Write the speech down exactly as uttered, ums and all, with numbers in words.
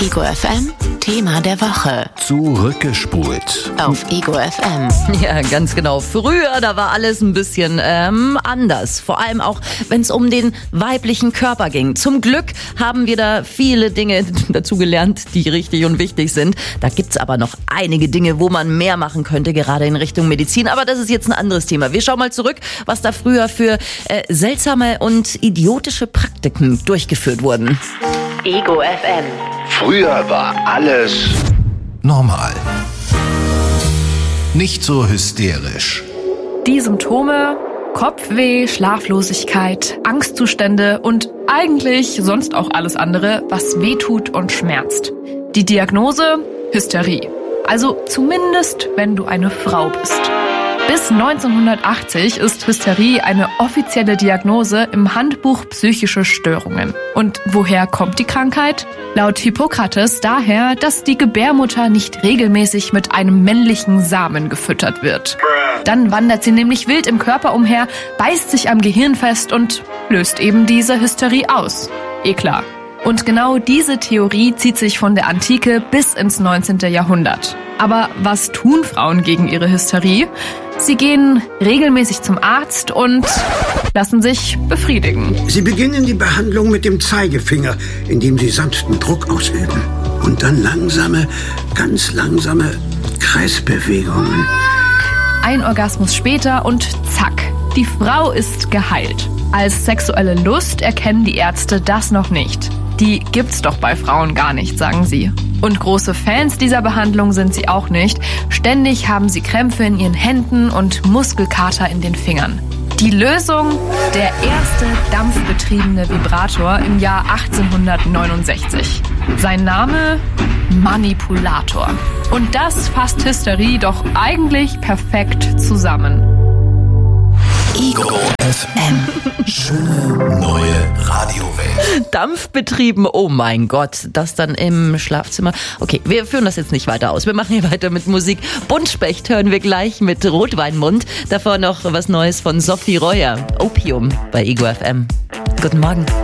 Ego F M, Thema der Woche. Zurückgespult. Auf Ego F M. Ja, ganz genau. Früher, da war alles ein bisschen ähm, anders. Vor allem auch, wenn es um den weiblichen Körper ging. Zum Glück haben wir da viele Dinge dazu gelernt, die richtig und wichtig sind. Da gibt's aber noch einige Dinge, wo man mehr machen könnte, gerade in Richtung Medizin. Aber das ist jetzt ein anderes Thema. Wir schauen mal zurück, was da früher für äh, seltsame und idiotische Praktiken durchgeführt wurden. Ego F M. Früher war alles normal. Nicht so hysterisch. Die Symptome: Kopfweh, Schlaflosigkeit, Angstzustände und eigentlich sonst auch alles andere, was wehtut und schmerzt. Die Diagnose: Hysterie. Also zumindest, wenn du eine Frau bist. Bis neunzehnhundertachtzig ist Hysterie eine offizielle Diagnose im Handbuch psychische Störungen. Und woher kommt die Krankheit? Laut Hippokrates daher, dass die Gebärmutter nicht regelmäßig mit einem männlichen Samen gefüttert wird. Dann wandert sie nämlich wild im Körper umher, beißt sich am Gehirn fest und löst eben diese Hysterie aus. Eh klar. Und genau diese Theorie zieht sich von der Antike bis ins neunzehnten Jahrhundert. Aber was tun Frauen gegen ihre Hysterie? Sie gehen regelmäßig zum Arzt und lassen sich befriedigen. Sie beginnen die Behandlung mit dem Zeigefinger, indem Sie sanften Druck ausüben. Und dann langsame, ganz langsame Kreisbewegungen. Ein Orgasmus später und zack, die Frau ist geheilt. Als sexuelle Lust erkennen die Ärzte das noch nicht. Die gibt's doch bei Frauen gar nicht, sagen sie. Und große Fans dieser Behandlung sind sie auch nicht. Ständig haben sie Krämpfe in ihren Händen und Muskelkater in den Fingern. Die Lösung? Der erste dampfbetriebene Vibrator im Jahr achtzehnhundertneunundsechzig. Sein Name? Manipulator. Und das fasst Hysterie doch eigentlich perfekt zusammen. Ego F M. Schöne neue Radiowelt. Dampfbetrieben, oh mein Gott, das dann im Schlafzimmer. Okay, wir führen das jetzt nicht weiter aus. Wir machen hier weiter mit Musik. Buntspecht hören wir gleich mit Rotweinmund. Davor noch was Neues von Sophie Reuer. Opium bei Ego F M. Guten Morgen.